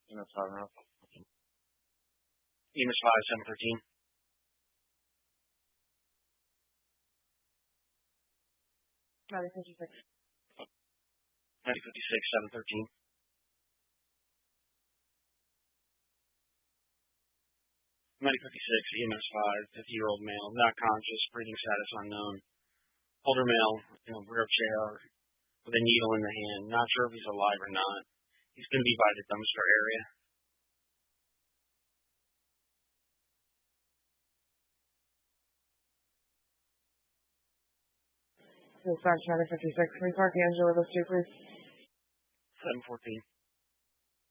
EMS 5 and up. EMS 5, 713. Matter 56. Matter 56, 713. Matter 56, EMS 5, 50-year-old male, not conscious, breathing status unknown. Older male in a wheelchair with a needle in the hand. Not sure if he's alive or not. He's going to be by the dumpster area. Dispatch Matter 56. Can we park Angela with us too, please? 714.